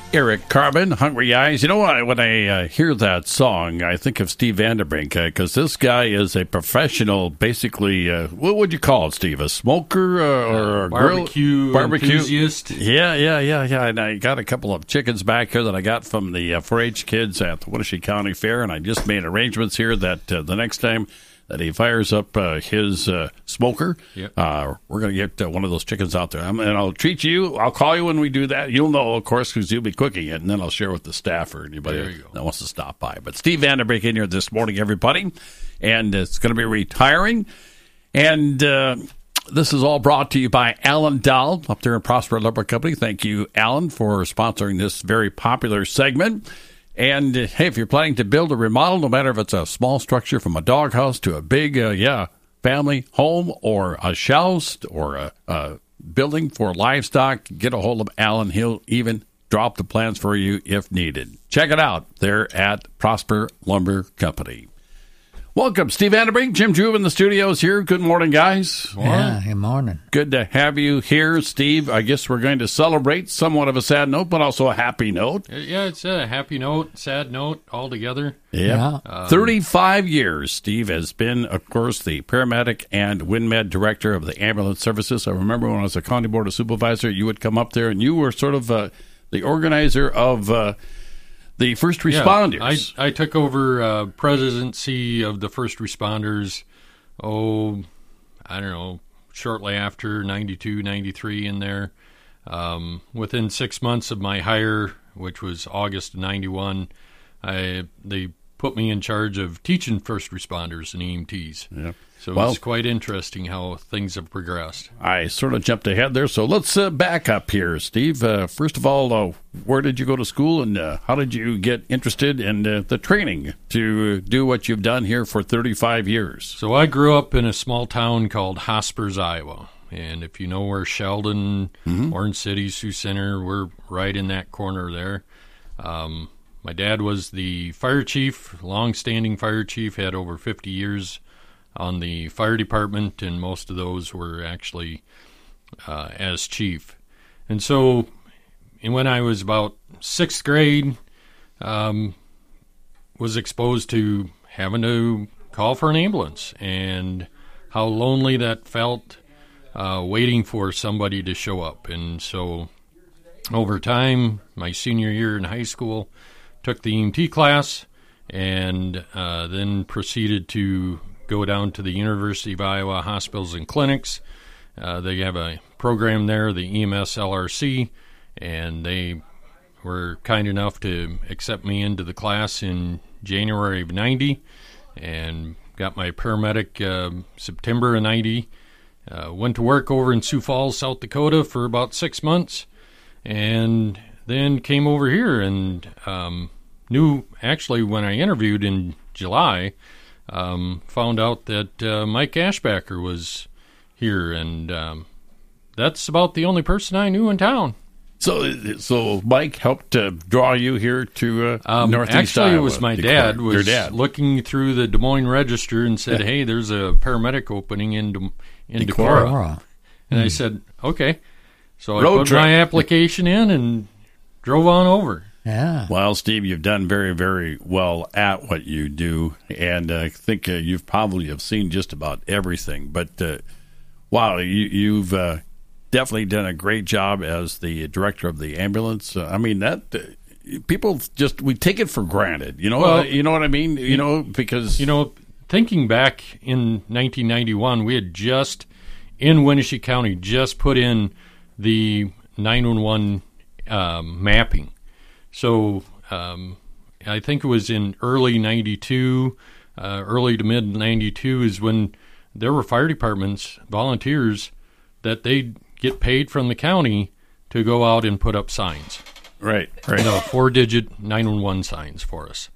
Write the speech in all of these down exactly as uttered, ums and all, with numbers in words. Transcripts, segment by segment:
Eric Carbon, Hungry Eyes. You know what? When I uh, hear that song, I think of Steve Vanderbrink, because uh, this guy is a professional, basically, uh, what would you call it, Steve? A smoker uh, or a barbecue, grill? Barbecue enthusiast? Yeah, yeah, yeah, yeah. And I got a couple of chickens back here that I got from the uh, four H kids at the Winnebago County Fair, and I just made arrangements here that uh, the next time that he fires up uh, his uh, smoker, yep. uh, we're going to get uh, one of those chickens out there. I'm, and I'll treat you. I'll call you when we do that. You'll know, of course, because you'll be cooking it, and then I'll share with the staff or anybody that wants to stop by. But Steve Vanderbrink in here this morning, everybody, and it's going to be retiring. And uh, this is all brought to you by Alan Dahl up there in Prosper Lumber Company. Thank you, Alan, for sponsoring this very popular segment. And, uh, hey, if you're planning to build a remodel, no matter if it's a small structure from a doghouse to a big, uh, yeah, family home or a house or a, a building for livestock, get a hold of Alan. He'll even drop the plans for you if needed. Check it out. They're at Prosper Lumber Company. Welcome, Steve Vanderbrink, Jim Juve in the studios here. Good morning, guys. Yeah, good morning. Good to have you here, Steve. I guess we're going to celebrate somewhat of a sad note, but also a happy note. Yeah, it's a happy note, sad note all together. Yeah. Um, thirty-five years, Steve has been, of course, the paramedic and WinMed director of the ambulance services. I remember when I was a county board of supervisor, you would come up there, and you were sort of uh, the organizer of uh, the first responders. Yeah, I, I took over uh, presidency of the first responders, oh, I don't know, shortly after ninety-two, ninety-three in there. Um, within six months of my hire, which was August of ninety-one, I, they put me in charge of teaching first responders and E M Ts. Yeah. So well, it's quite interesting how things have progressed. I sort of jumped ahead there, so let's uh, back up here, Steve. Uh, first of all, uh, where did you go to school, and uh, how did you get interested in uh, the training to do what you've done here for thirty-five years? So I grew up in a small town called Hospers, Iowa. And if you know where Sheldon, mm-hmm. Orange City, Sioux Center, we're right in that corner there. Um, my dad was the fire chief, long-standing fire chief, had over fifty years on the fire department, and most of those were actually uh, as chief. And so and when I was about sixth grade, um, was exposed to having to call for an ambulance and how lonely that felt, uh, waiting for somebody to show up. And so over time, my senior year in high school, took the E M T class and uh, then proceeded to go down to the University of Iowa Hospitals and Clinics. Uh, they have a program there, the E M S L R C, and they were kind enough to accept me into the class in January of ninety and got my paramedic uh, September of ninety. Uh, went to work over in Sioux Falls, South Dakota for about six months and then came over here and um, knew, actually, when I interviewed in July, Um, found out that uh, Mike Ashbacker was here, and um, that's about the only person I knew in town. So, so Mike helped uh, draw you here to uh, um, Northeast Actually, Iowa. it was my dad. Was Your dad looking through the Des Moines Register and said, yeah. "Hey, there's a paramedic opening in De- in Decorah." Decorah. And mm. I said, "Okay." So I Road put trip. my application in and drove on over. Yeah. Well, Steve, you've done very, very well at what you do, and uh, I think uh, you've probably have seen just about everything. But, uh, wow, you, you've uh, definitely done a great job as the director of the ambulance. Uh, I mean, that uh, people just, we take it for granted. You know, Well, uh, you know what I mean? You, you know, because... You know, thinking back in nineteen ninety-one, we had just, in Winnebago County, just put in the nine one one um, mapping. So um, I think it was in early ninety-two, uh, early to mid ninety-two is when there were fire departments, volunteers, that they'd get paid from the county to go out and put up signs. Right, right. You know, four-digit nine one one signs for us.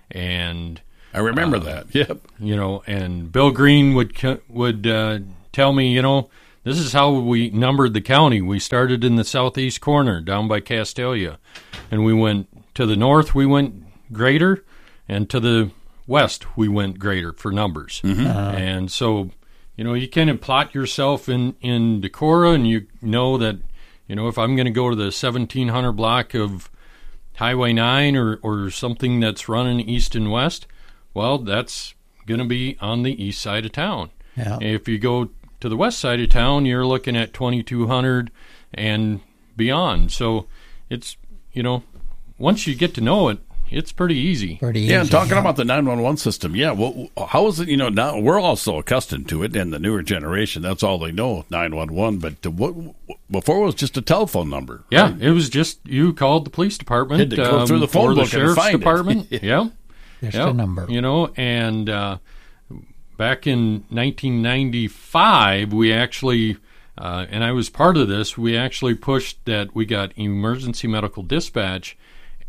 And I remember uh, that, yep. You know, and Bill Green would would uh, tell me, you know, this is how we numbered the county. We started in the southeast corner down by Castalia, and we went to the north, we went greater, and to the west, we went greater for numbers. Mm-hmm. Uh, And so, you know, you kind of plot yourself in, in Decorah, and you know that, you know, if I'm going to go to the seventeen hundred block of Highway nine or, or something that's running east and west, well, that's going to be on the east side of town. Yeah. If you go to the west side of town, you're looking at twenty-two hundred and beyond. So it's, you know, once you get to know it, it's pretty easy. Pretty easy. Yeah, and talking about the nine one one system, yeah, well, how is it, you know, now we're all so accustomed to it, and the newer generation, that's all they know, nine one one, but what, before it was just a telephone number. Yeah, right? it was just, you called the police department. Had to go through the phone or the book and sheriff's find it. department. Yeah. Just yep. a number. You know, and uh, back in nineteen ninety-five, we actually, uh, and I was part of this, we actually pushed that we got emergency medical dispatch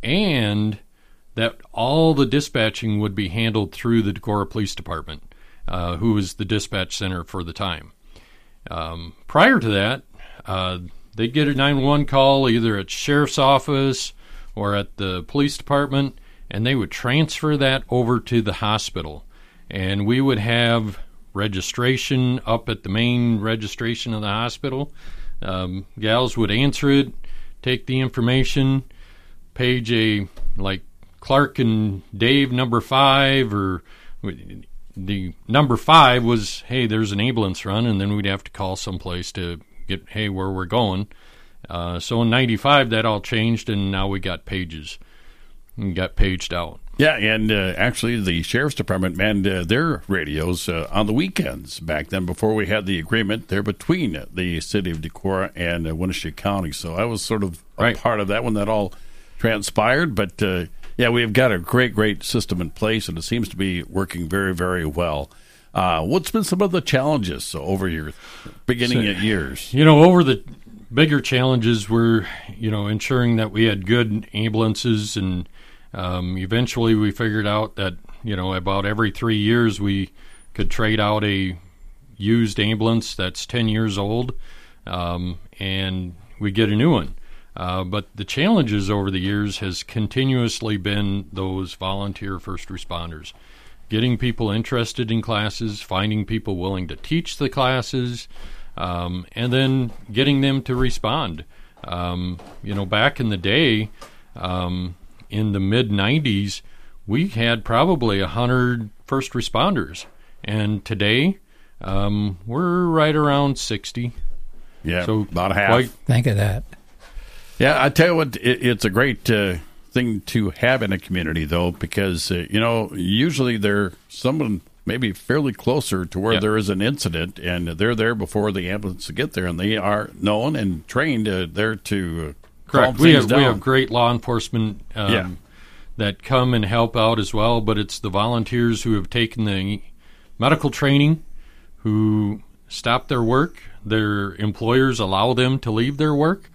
and that all the dispatching would be handled through the Decorah Police Department, uh, who was the dispatch center for the time. Um, prior to that, uh, they'd get a nine one one call either at sheriff's office or at the police department, and they would transfer that over to the hospital. And we would have registration up at the main registration of the hospital. Um, gals would answer it, take the information, page a, like, Clark and Dave number five, or the number five was, hey, there's an ambulance run, and then we'd have to call someplace to get, hey, where we're going. Uh, so in ninety-five, that all changed, and now we got pages and got paged out. Yeah, and uh, actually the sheriff's department manned uh, their radios uh, on the weekends back then before we had the agreement there between the city of Decorah and uh, Winnebago County. So I was sort of a right. part of that when that all transpired, but uh, yeah, we've got a great, great system in place, and it seems to be working very, very well. Uh, what's been some of the challenges over your beginning so, of years? You know, over the bigger challenges were, you know, ensuring that we had good ambulances, and um, eventually we figured out that, you know, about every three years we could trade out a used ambulance that's ten years old, um, and we get a new one. Uh, but the challenges over the years has continuously been those volunteer first responders. Getting people interested in classes, finding people willing to teach the classes, um, and then getting them to respond. Um, you know, back in the day, um, in the mid nineties, we had probably one hundred first responders. And today, um, we're right around sixty. Yeah, so about half. Quite, Think of that. Yeah, I tell you what, it, it's a great uh, thing to have in a community, though, because, uh, you know, usually they're someone maybe fairly closer to where yeah. there is an incident, and they're there before the ambulance get there, and they are known and trained uh, there to uh, calm Correct. We things have, down. we have great law enforcement um, Yeah. that come and help out as well, but it's the volunteers who have taken the medical training, who stop their work. Their employers allow them to leave their work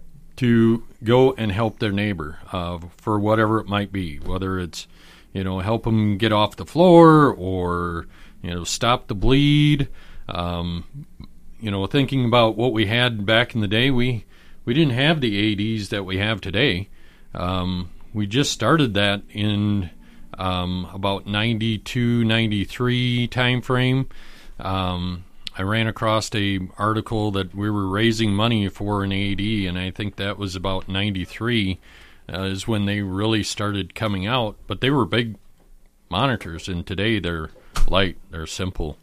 to go and help their neighbor uh, for whatever it might be, whether it's, you know, help them get off the floor or, you know, stop the bleed. Um, you know, thinking about what we had back in the day, we, we didn't have the A E Ds that we have today. Um, we just started that in um, about ninety-two, ninety-three time frame. Um, I ran across a article that we were raising money for an A E D, and I think that was about ninety-three uh, is when they really started coming out. But they were big monitors, and today they're light, they're simple.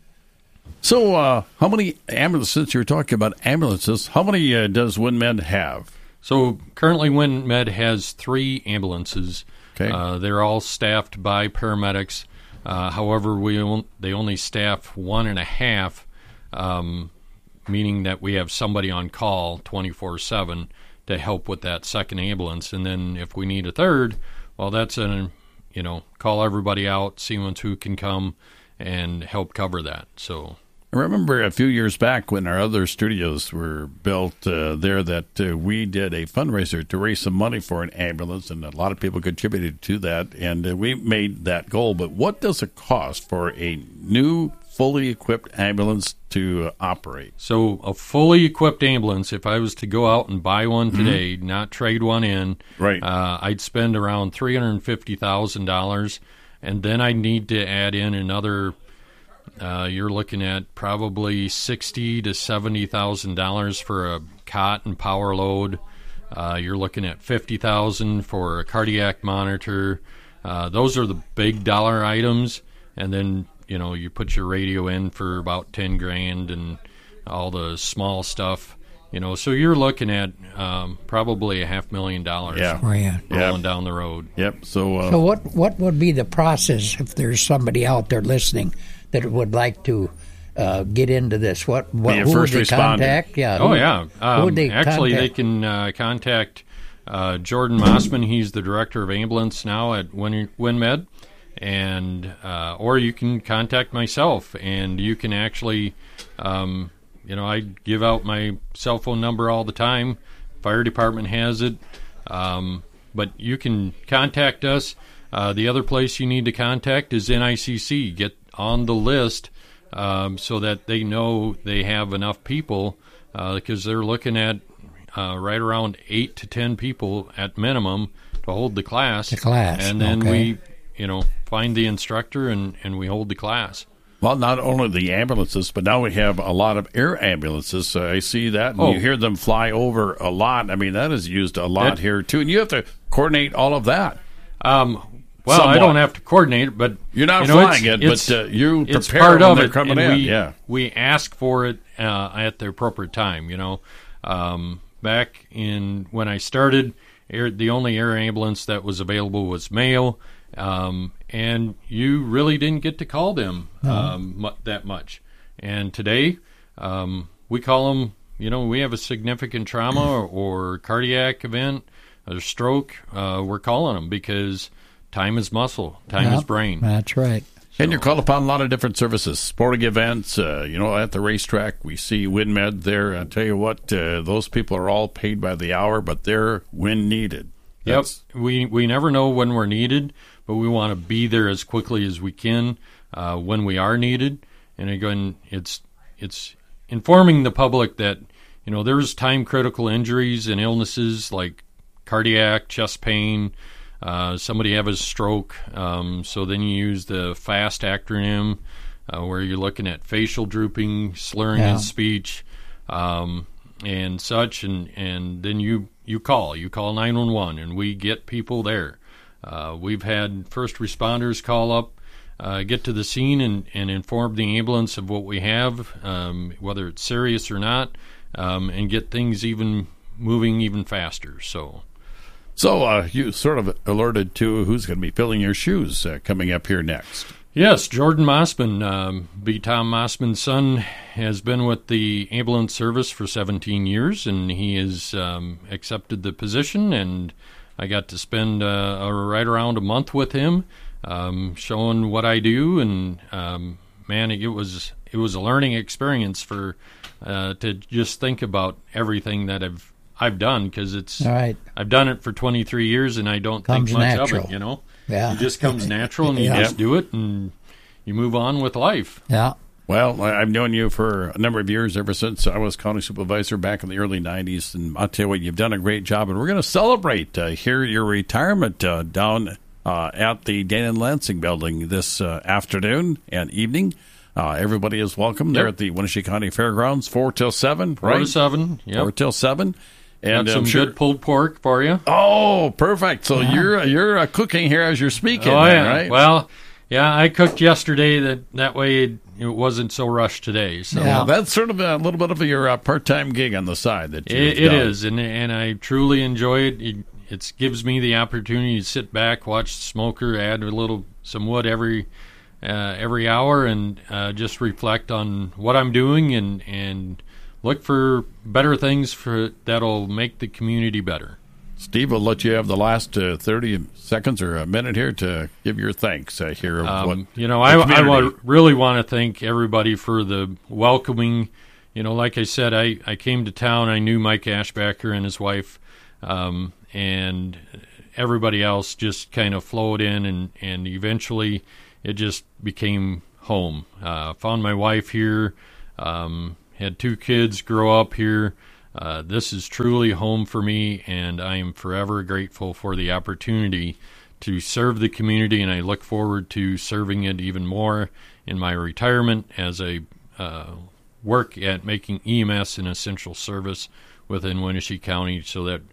So uh, how many ambulances, since you're talking about ambulances, how many uh, does WinMed have? So currently WinMed has three ambulances. Okay. Uh, they're all staffed by paramedics. Uh, however, we on, they only staff one and a half, um, meaning that we have somebody on call twenty-four seven to help with that second ambulance. And then if we need a third, well, that's a, you know, call everybody out, see who can come and help cover that. So I remember a few years back when our other studios were built uh, there that uh, we did a fundraiser to raise some money for an ambulance, and a lot of people contributed to that, and uh, we made that goal. But what does it cost for a new, fully equipped ambulance to uh, operate? So a fully equipped ambulance, if I was to go out and buy one today, mm-hmm. not trade one in, right. uh, I'd spend around three hundred fifty thousand dollars, and then I'd need to add in another Uh, you're looking at probably sixty to seventy thousand dollars for a cot and power load, Uh, you're looking at fifty thousand dollars for a cardiac monitor. Uh, those are the big dollar items, and then you know you put your radio in for about ten grand and all the small stuff. You know, so you're looking at um, probably a half million dollars yeah. Oh, yeah. rolling Yep. down the road. Yep. So, uh, So what what would be the process if there's somebody out there listening that would like to uh, get into this? What, what Be a who first would they responder. contact? Yeah. Oh, who- yeah. who Um, would they actually, contact? they can uh, contact uh, Jordan Mossman. He's the director of ambulance now at Win- WinMed. And, uh, or you can contact myself, and you can actually, um, you know, I give out my cell phone number all the time. Fire department has it. Um, but you can contact us. Uh, the other place you need to contact is N I C C. Get on the list um, so that they know they have enough people, uh, because they're looking at uh, right around eight to ten people at minimum to hold the class. The class, And then okay. we, you know, find the instructor and, and we hold the class. well, not only the ambulances, but now we have a lot of air ambulances. So I see that, and Oh. you hear them fly over a lot. I mean, that is used a lot That- here, too. And you have to coordinate all of that. Um, well, Somewhat. I don't have to coordinate, but You're not you know, flying it's- it, it's- but uh, you it's prepare part when of they're it, coming and in. we, yeah. we ask for it uh, at the appropriate time. You know, um, back in when I started, air, the only air ambulance that was available was Mayo, um, and you really didn't get to call them um, mu- that much. And today, um, we call them. You know, we have a significant trauma or, or cardiac event, a stroke. Uh, we're calling them because time is muscle, time is Yep, brain. That's right. And you're called upon a lot of different services, sporting events, uh, you know, at the racetrack. We see WinMed there. I tell you what, uh, those people are all paid by the hour, but they're when needed. Yep, That's- we we never know when we're needed, but we want to be there as quickly as we can uh, when we are needed. And again, it's it's informing the public that you know there's time critical injuries and illnesses like cardiac, chest pain. Uh, somebody have a stroke, um, so then you use the FAST acronym, uh, where you're looking at facial drooping, slurring Yeah. of speech, um, and such, and, and then you, you call. You call nine one one, and we get people there. Uh, we've had first responders call up, uh, get to the scene, and, and inform the ambulance of what we have, um, whether it's serious or not, um, and get things even moving even faster. So. So uh, you sort of alerted to who's going to be filling your shoes uh, coming up here next. Yes, Jordan Mossman, um, B. Tom Mossman's son, has been with the ambulance service for seventeen years, and he has um, accepted the position, and I got to spend uh, a, right around a month with him, um, showing what I do, and um, man, it was it was a learning experience for uh, to just think about everything that I've I've done, because it's All right. I've done it for twenty-three years, and I don't Comes think much natural. of it, you know. Yeah. It just comes natural, and you Yeah. just do it, and you move on with life. Yeah. Well, I- I've known you for a number of years, ever since I was county supervisor back in the early nineties. And I'll tell you what, you've done a great job. And we're going to celebrate uh, here your retirement uh, down uh, at the Dan and Lansing building this uh, afternoon and evening. Uh, everybody is welcome there Yep. at the Wenatchee County Fairgrounds, four till seven, Four right? to seven. Yep. Four till seven. And Got some I'm sure. good pulled pork for you. Oh, perfect. So you're you're uh, cooking here as you're speaking, Oh, then, yeah. right? Well, yeah, I cooked yesterday. That that way it, it wasn't so rushed today. So Yeah. Well, that's sort of a little bit of your uh, part-time gig on the side. That you've it, it done. is, and and I truly enjoy it. It it's, gives me the opportunity to sit back, watch the smoker, add a little some wood every uh, every hour, and uh, just reflect on what I'm doing and and look for better things for that'll make the community better. Steve, will let you have the last uh, thirty seconds or a minute here to give your thanks uh, here. Of what Um, you know, the I, I community- wa- really want to thank everybody for the welcoming. You know, like I said, I, I came to town. I knew Mike Ashbacker and his wife, um, and everybody else just kind of flowed in, and, and eventually it just became home. Uh, found my wife here, um, had two kids grow up here. Uh, this is truly home for me, and I am forever grateful for the opportunity to serve the community, and I look forward to serving it even more in my retirement as I uh, work at making E M S an essential service within Wenatchee County, so that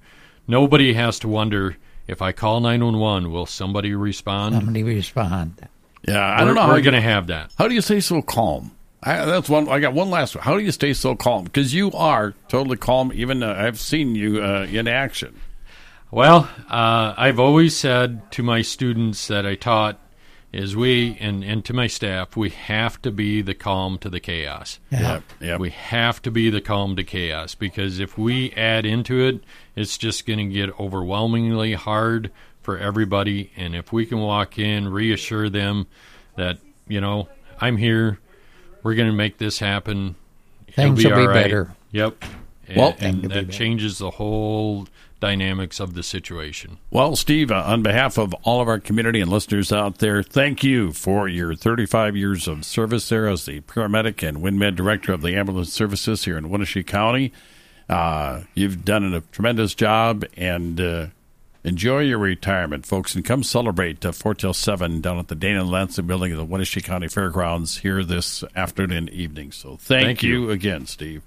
nobody has to wonder, if I call nine one one, will somebody respond? Somebody respond. Yeah, I we're, don't know. We're how going to have that. How do you stay so calm? I, that's one. I got one last one. How do you stay so calm? Because you are totally calm. Even uh, I've seen you uh, in action. Well, uh, I've always said to my students that I taught, is we, and, and to my staff, we have to be the calm to the chaos. Yeah. Yep, yep. We have to be the calm to chaos, because if we add into it, it's just going to get overwhelmingly hard for everybody. And if we can walk in, reassure them that, you know, I'm here, we're going to make this happen. Things It'll be will be all right. better. Yep. And, Well, and Things will be that better. changes the whole dynamics of the situation. Well, Steve, uh, on behalf of all of our community and listeners out there, thank you for your thirty-five years of service there as the paramedic and WinMed director of the ambulance services here in Wenatchee County. Uh, you've done a tremendous job, and uh, enjoy your retirement, folks, and come celebrate uh, four till seven down at the Dana Lansing building of the Wenatchee County Fairgrounds here this afternoon and evening. So thank, Thank you. you. again, Steve.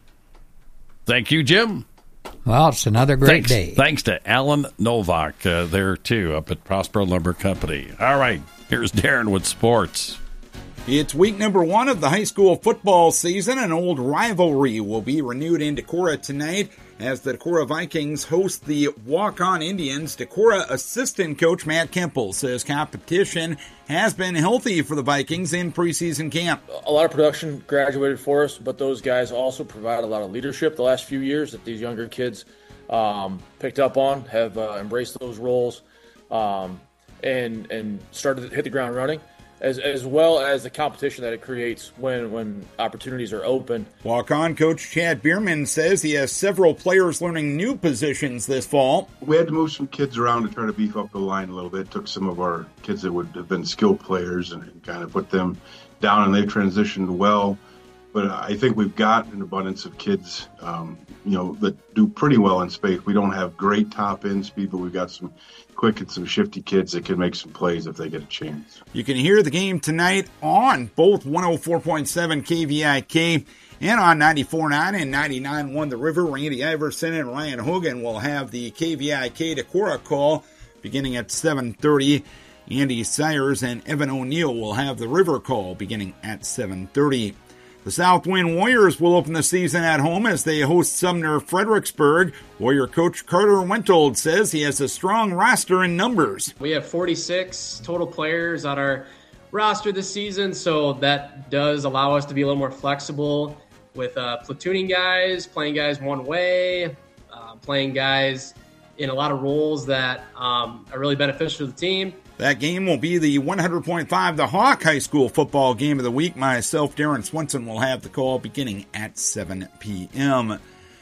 Thank you, Jim. Well, it's another great Thanks, day. thanks to Alan Novak uh, there, too, up at Prospero Lumber Company. All right, here's Darren with sports. It's week number one of the high school football season. An old rivalry will be renewed in Decorah tonight as the Decorah Vikings host the Walk-On Indians. Decorah assistant coach Matt Kemple says competition has been healthy for the Vikings in preseason camp. A lot of production graduated for us, but those guys also provide a lot of leadership the last few years that these younger kids um, picked up on, have uh, embraced those roles, um, and and started to hit the ground running. As, as well as the competition that it creates when, when opportunities are open. Walk-on coach Chad Bierman says he has several players learning new positions this fall. We had to move some kids around to try to beef up the line a little bit. Took some of our kids that would have been skilled players and, and kind of put them down, and they've transitioned well. But I think we've got an abundance of kids, um, you know, that do pretty well in space. We don't have great top-end speed, but we've got some quick and some shifty kids that can make some plays if they get a chance. You can hear the game tonight on both one oh four point seven K V I K and on ninety-four point nine and ninety-nine point one The River. Randy Iverson and Ryan Hogan will have the K V I K Decorah call beginning at seven thirty. Andy Sires and Evan O'Neill will have the River call beginning at seven thirty. The Southwind Warriors will open the season at home as they host Sumner Fredericksburg. Warrior coach Carter Wentold says he has a strong roster in numbers. We have forty-six total players on our roster this season, so that does allow us to be a little more flexible with uh, platooning guys, playing guys one way, uh, playing guys in a lot of roles that um, are really beneficial to the team. That game will be the one hundred point five The Hawk High School football game of the week. Myself, Darren Swenson, will have the call beginning at seven p.m.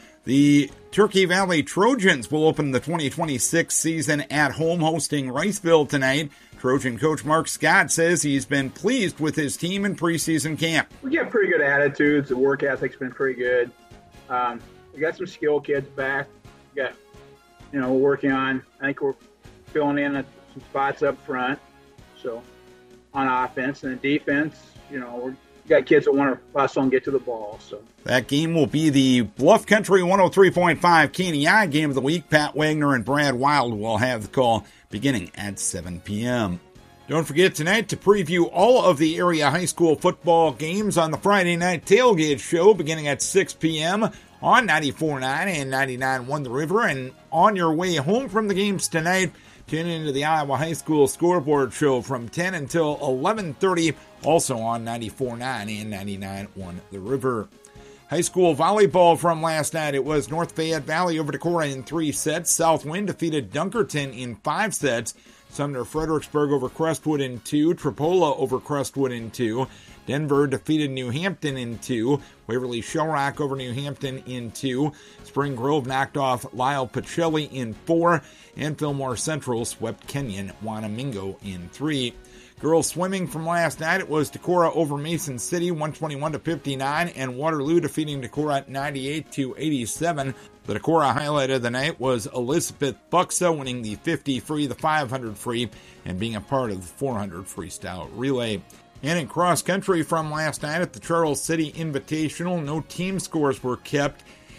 The Turkey Valley Trojans will open the twenty twenty-six season at home hosting Riceville tonight. Trojan coach Mark Scott says he's been pleased with his team in preseason camp. We get pretty good attitudes. The work ethic's been pretty good. Um, we got some skill kids back. We got, you know, we're working on, I think we're filling in a some spots up front, so on offense, and defense, you know, we got kids that want to hustle and get to the ball. So that game will be the Bluff Country one oh three point five K N E I game of the week. Pat Wagner and Brad Wild will have the call beginning at seven p.m. Don't forget tonight to preview all of the area high school football games on the Friday Night Tailgate Show beginning at six p.m. on ninety-four point nine and ninety-nine point one The River. And on your way home from the games tonight, tune into the Iowa High School Scoreboard Show from ten until eleven thirty, also on ninety-four point nine and ninety-nine point one The River. High school volleyball from last night. It was North Fayette Valley over Decorah in three sets. Southwind defeated Dunkerton in five sets. Sumner Fredericksburg over Crestwood in two. Tripola over Crestwood in two. Denver defeated New Hampton in two. Waverly Shellrock over New Hampton in two. Spring Grove knocked off Lyle Pacelli in four. And Fillmore Central swept Kenyon Wanamingo in three. Girls swimming from last night, it was Decorah over Mason City, one twenty-one to fifty-nine, and Waterloo defeating Decorah ninety-eight to eighty-seven. The Decorah highlight of the night was Elizabeth Buxa winning the fifty free, the five hundred free, and being a part of the four hundred freestyle relay. And in cross country from last night at the Charles City Invitational, no team scores were kept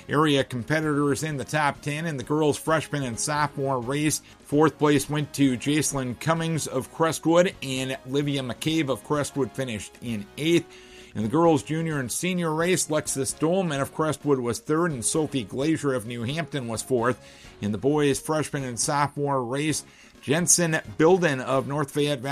area competitors in the top ten in the girls' freshman and sophomore race. Fourth place went to Jacelyn Cummings of Crestwood, and Livia McCabe of Crestwood finished in eighth. In the girls' junior and senior race, Lexus Dolman of Crestwood was third, and Sophie Glazier of New Hampton was fourth. In the boys' freshman and sophomore race, Jensen Bilden of North Fayette Valley